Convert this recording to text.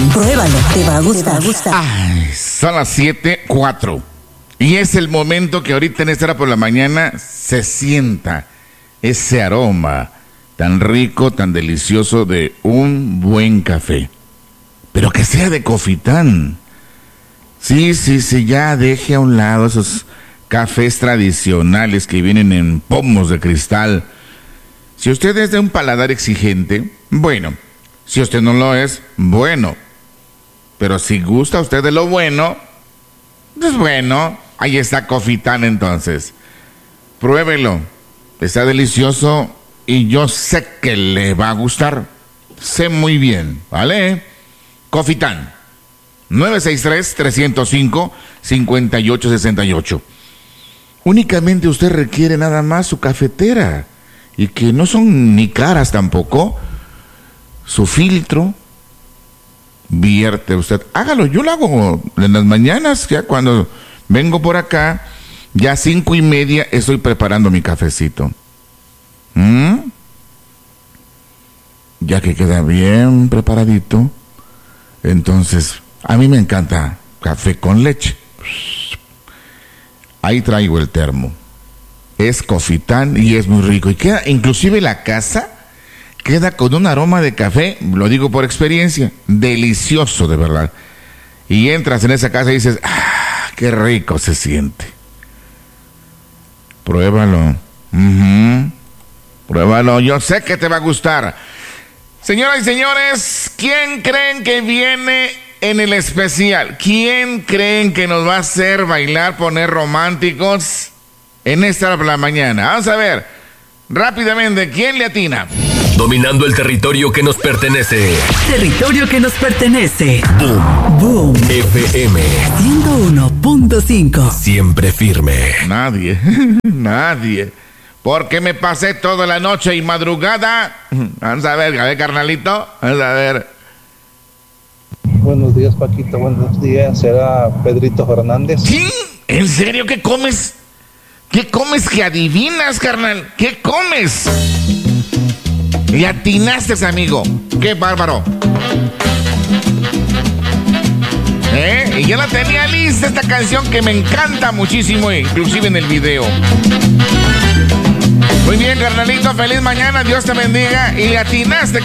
Cofitán. Pruébalo, te va a gustar. Ay, son las 7:04. Y es el momento que ahorita en esta hora por la mañana se sienta ese aroma tan rico, tan delicioso de un buen café. Pero que sea de Cofitán. Sí, ya deje a un lado esos cafés tradicionales que vienen en pomos de cristal. Si usted es de un paladar exigente, bueno. Si usted no lo es, bueno. Pero si gusta usted de lo bueno, pues bueno, ahí está Cofitán entonces. Pruébelo, está delicioso y yo sé que le va a gustar. Sé muy bien, ¿vale? Cofitán, 963-305-5868. Únicamente usted requiere nada más su cafetera, y que no son ni caras tampoco, su filtro. Vierte usted, hágalo, yo lo hago en las mañanas, ya cuando vengo por acá, ya 5:30 estoy preparando mi cafecito. Ya que queda bien preparadito, entonces a mí me encanta café con leche. Ahí traigo el termo, es Cofitán y es muy rico, y queda, inclusive la casa queda con un aroma de café, lo digo por experiencia, delicioso de verdad. Y entras en esa casa y dices, ¡ah, qué rico se siente! Pruébalo. Pruébalo, yo sé que te va a gustar. Señoras y señores, ¿quién creen que viene en el especial? ¿Quién creen que nos va a hacer bailar, poner románticos en esta hora por la mañana? Vamos a ver, rápidamente, ¿quién le atina? Dominando el territorio que nos pertenece. Territorio que nos pertenece. Boom. Boom. FM 101.5. Siempre firme. Nadie. Porque me pasé toda la noche y madrugada. Vamos a ver, carnalito. Vamos a ver. Buenos días, Paquito. Buenos días. Será Pedrito Fernández. ¿Quién? ¿En serio qué comes? ¿Qué comes que adivinas, carnal? ¿Qué comes? Le atinaste, amigo. ¡Qué bárbaro! Y yo la tenía lista, esta canción que me encanta muchísimo, inclusive en el video. Muy bien, carnalito, feliz mañana, Dios te bendiga. Y le atinaste.